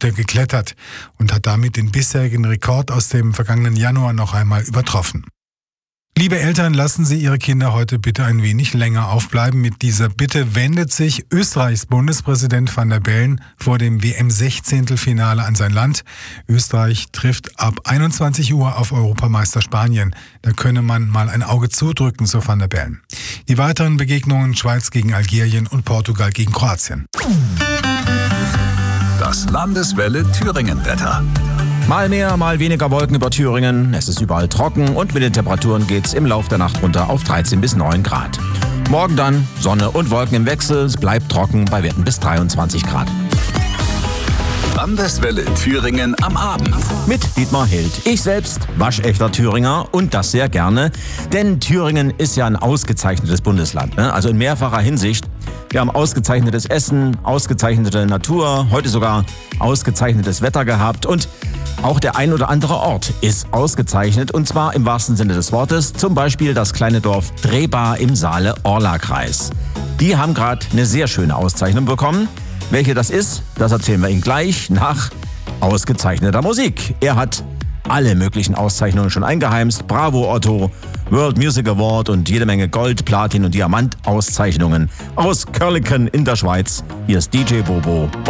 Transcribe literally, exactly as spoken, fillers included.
Punkte geklettert und hat damit den bisherigen Rekord aus dem vergangenen Januar noch einmal übertroffen. Liebe Eltern, lassen Sie Ihre Kinder heute bitte ein wenig länger aufbleiben. Mit dieser Bitte wendet sich Österreichs Bundespräsident Van der Bellen vor dem W M-Sechzehntelfinale an sein Land. Österreich trifft ab einundzwanzig Uhr auf Europameister Spanien. Da könne man mal ein Auge zudrücken, so Van der Bellen. Die weiteren Begegnungen: Schweiz gegen Algerien und Portugal gegen Kroatien. Das Landeswelle Thüringen-Wetter. Mal mehr, mal weniger Wolken über Thüringen. Es ist überall trocken und mit den Temperaturen geht's im Laufe der Nacht runter auf dreizehn bis neun Grad. Morgen dann Sonne und Wolken im Wechsel. Es bleibt trocken bei Werten bis dreiundzwanzig Grad. Landeswelle Thüringen am Abend. Mit Dietmar Hild. Ich selbst waschechter Thüringer und das sehr gerne. Denn Thüringen ist ja ein ausgezeichnetes Bundesland, ne? Also in mehrfacher Hinsicht. Wir haben ausgezeichnetes Essen, ausgezeichnete Natur, heute sogar ausgezeichnetes Wetter gehabt und auch der ein oder andere Ort ist ausgezeichnet, und zwar im wahrsten Sinne des Wortes. Zum Beispiel das kleine Dorf Drehbar im Saale-Orla-Kreis. Die haben gerade eine sehr schöne Auszeichnung bekommen. Welche das ist, das erzählen wir Ihnen gleich nach ausgezeichneter Musik. Er hat alle möglichen Auszeichnungen schon eingeheimst. Bravo Otto, World Music Award und jede Menge Gold, Platin und Diamant-Auszeichnungen aus Körliken in der Schweiz. Hier ist D J Bobo.